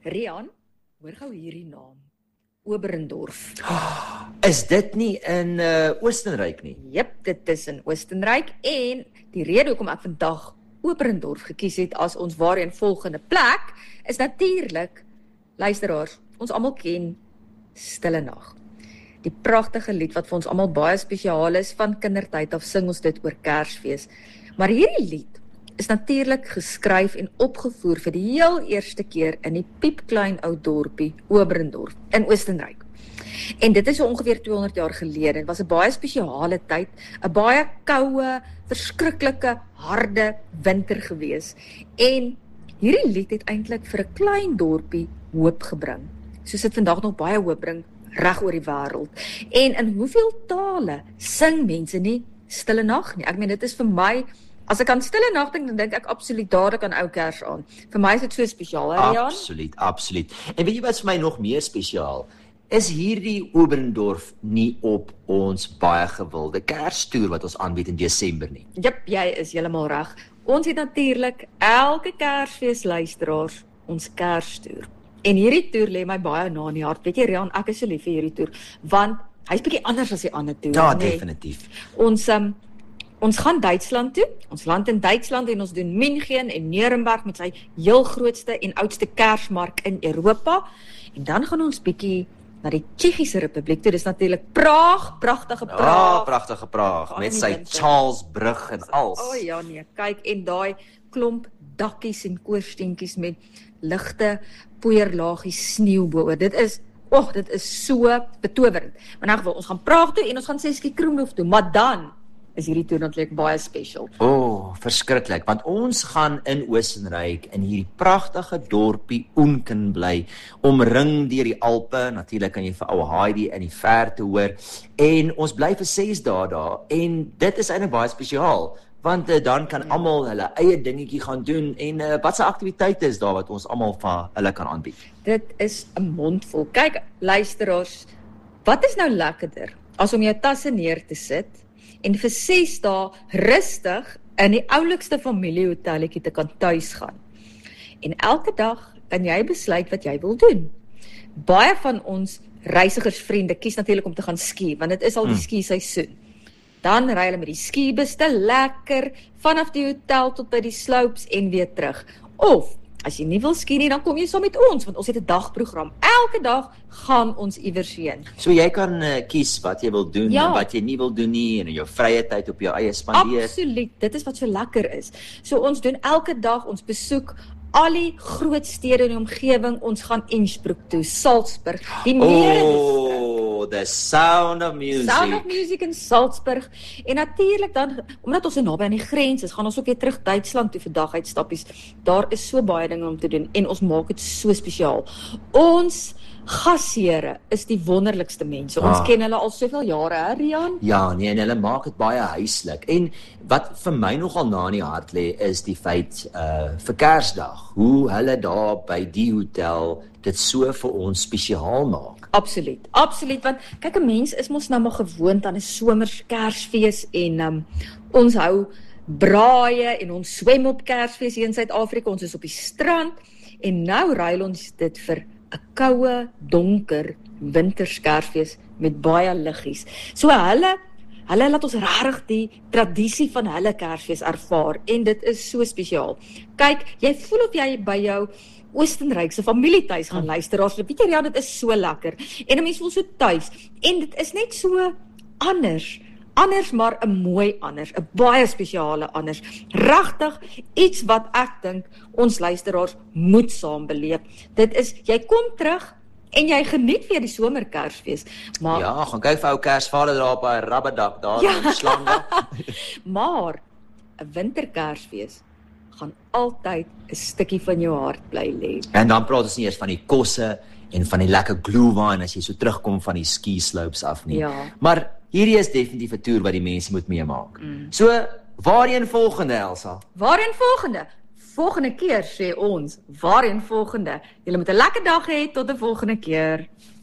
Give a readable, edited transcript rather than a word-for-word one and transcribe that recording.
Rian, hoor gou hierdie naam. Oberndorf. Is dit nie in Oostenryk nie? Jep, dit is in Oostenryk en die rede hoekom ek vandag Oberndorf gekies het as ons waarheen volgende plek, is natuurlik, luisteraars, ons almal ken Stille Nag. Die pragtige lied wat vir ons almal baie spesiaal is, van kindertyd af sing ons dit oor Kersfees. Maar hierdie lied is natuurlik geskryf en opgevoer vir die heel eerste keer in die piepklein ou dorpie Oberndorf in Oostenryk. En dit is so ongeveer 200 jaar gelede. Dit was 'n baie spesiale tyd, 'n baie koue, verskriklike, harde winter gewees. En hierdie lied het eintlik vir 'n klein dorpie hoop gebring. Soos dit vandag nog baie hoop bring reg oor die wêreld. En in hoeveel tale sing mense nie Stille Nag nie? Ek meen, dit is vir my, as ek aan Stille Nag dink, dan dink ek absoluut dadelik aan ou Kers aan. Vir my is dit so spesiaal, hè, Rian? Absoluut, absoluut. En weet jy wat vir my nog meer spesiaal? Is hierdie Oberndorf nie op ons baie gewilde Kerstoer wat ons aanbied in Desember nie? Jep, jy is heeltemal reg. Ons het natuurlik elke Kersfees luisteraars ons Kerstoer. En hierdie toer lê my baie na in die hart. Weet jy, Rian, ek is so lief vir hierdie toer, want hy's bietjie anders as die ander toer. Ja, definitief. Ons gaan Duitsland toe, ons land in Duitsland en ons doen München en Nuremberg met sy heel grootste en oudste Kersmark in Europa. En dan gaan ons bietjie na die Tsjechiese Republiek toe, dis natuurlik Praag, pragtige Praag. Ja, pragtige Praag, met sy Charlesbrug en als. Ja nee, kyk, en daai klomp dakkies en koorsteentjies met ligte poeierlaagies sneeu bo. Dit is so betowerend. Maar in elk geval, ons gaan Praag toe en ons gaan Český Krumlov toe, maar dan is hierdie toer natuurlijk baie special. Verskriklik, want ons gaan in Oostenryk in hierdie pragtige dorpie Unken bly, omring deur die Alpe, natuurlik kan jy vir ou Heidi in die verte hoor, en ons bly vir 6 dae daar, en dit is eintlik baie spesiaal, want dan kan almal hulle eie dingetjie gaan doen, en wat se aktiwiteite is daar wat ons almal van hulle kan aanbied? Dit is 'n mondvol. Kyk, luisteraars, wat is nou lekkerder as om jou tasse neer te sit en vir 6 dae rustig in die oulikste familiehotelletjie te kan tuis gaan. En elke dag kan jy besluit wat jy wil doen. Baie van ons reisigersvriende kies natuurlik om te gaan ski, want dit is al die ski-seisoen. Dan ry hulle met die skibus te lekker, vanaf die hotel tot by die slopes en weer terug. Of, as jy nie wil ski nie, dan kom jy saam met ons, want ons het 'n dagprogram. Elke dag gaan ons iewers heen. So jy kan kies wat jy wil doen, en wat jy nie wil doen nie, en in jou vrye tyd op jou eie spandeer. Absoluut, dit is wat so lekker is. So ons doen elke dag, ons besoek al die groot stede in die omgewing. Ons gaan Innsbruck toe, Salzburg, die mere the Sound of Music. Sound of Music in Salzburg. En natuurlik dan, omdat ons so naby aan die grens is, gaan ons ook weer terug Duitsland toe vir daguitstappies. Daar is so baie dinge om te doen en ons maak dit so spesiaal. Ons gasheere is die wonderlikste mense. Ons ken hulle al soveel jare, hè, Rian? Ja, nee, en hulle maak dit baie huislik. En wat vir my nogal na in die hart lê, is die feit vir Kersdag, hoe hulle daar by die hotel dit so vir ons spesiaal maak. Absoluut, absoluut, want kyk, 'n mens is mos nou maar gewoond aan 'n somers Kersfees en ons hou braaie en ons swem op Kersfees hier in Suid-Afrika, ons is op die strand en nou ruil ons dit vir 'n koue, donker winterskersfees met baie liggies. So hulle laat ons regtig die tradisie van hulle Kersfees ervaar en dit is so spesiaal. Kyk, jy voel of jy by jou Oostenrykse familietuis gaan luisteraars. Weet jy, ja, dit is so lekker. En 'n mens voel so tuis. En dit is net so anders. Anders, maar 'n mooi anders, 'n baie spesiale anders. Regtig iets wat ek dink ons luisteraars moet saam beleef. Dit is, jy kom terug en jy geniet weer die somerkersfees. Maar ja, gaan kyk vir ou Kersvader daar op 'n rabbedak daar in Slange. Maar 'n winterkersfees gaan altyd 'n stukkie van jou hart bly lê. En dan praat ons nie eers van die kosse en van die lekker glühwein as jy so terugkom van die ski slopes af nie. Ja. Maar hierdie is definitief 'n toer wat die mense moet meemaak. So, waarheen volgende, Elsa? Waarheen volgende? Volgende keer sê ons, waarheen volgende? Julle moet 'n lekker dag hê, tot 'n volgende keer.